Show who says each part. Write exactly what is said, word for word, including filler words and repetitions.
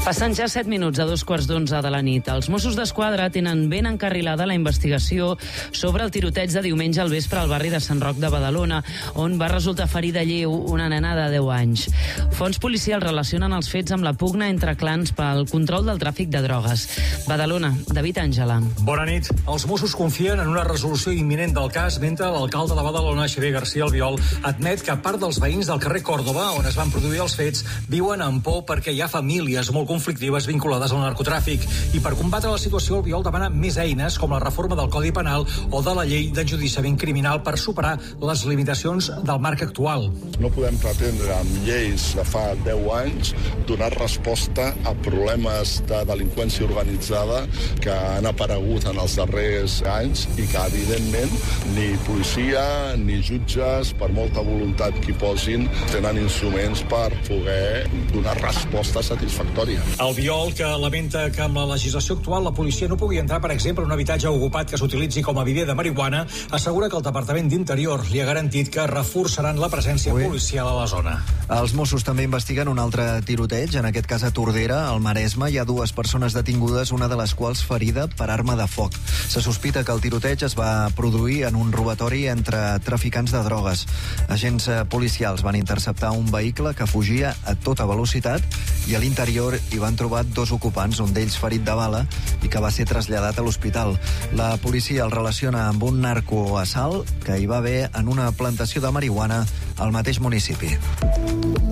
Speaker 1: Passen ja set minuts a dos quarts d'onze de la nit. Els Mossos d'Esquadra tenen ben encarrilada la investigació sobre el tiroteig de diumenge al vespre al barri de Sant Roc de Badalona, on va resultar ferida lleu una nena de deu anys. Fonts policials relacionen els fets amb la pugna entre clans pel control del tràfic de drogues. Badalona, David Àngela.
Speaker 2: Bona nit. Els Mossos confien en una resolució imminent del cas, mentre l'alcalde de Badalona, Xavier García Albiol, admet que part dels veïns del carrer Còrdova, on es van produir els fets, viuen amb por perquè hi ha famílies molt conflictives vinculades al narcotràfic. I per combatre la situació, Albiol demana més eines com la reforma del Codi Penal o de la llei d'enjudiciament criminal per superar les limitacions del marc actual.
Speaker 3: No podem pretendre amb lleis de fa deu anys donar resposta a problemes de delinqüència organitzada que han aparegut en els darrers anys i que, evidentment, ni policia ni jutges, per molta voluntat que hi posin, tenen instruments per poder donar resposta satisfactòria.
Speaker 2: Albiol, que lamenta que amb la legislació actual la policia no pugui entrar, per exemple, en un habitatge ocupat que s'utilitzi com a viver de marihuana, assegura que el Departament d'Interior li ha garantit que reforçaran la presència Ui. policial a la zona.
Speaker 4: Els Mossos també investiguen un altre tiroteig, en aquest cas a Tordera, al Maresme. Hi ha dues persones detingudes, una de les quals ferida per arma de foc. Se sospita que el tiroteig es va produir en un robatori entre traficants de drogues. Agents policials van interceptar un vehicle que fugia a tota velocitat i a l'interior hi van trobar dos ocupants, un d'ells ferit de bala i que va ser traslladat a l'hospital. La policia el relaciona amb un narcoassalt que hi va haver en una plantació de marihuana al mateix municipi.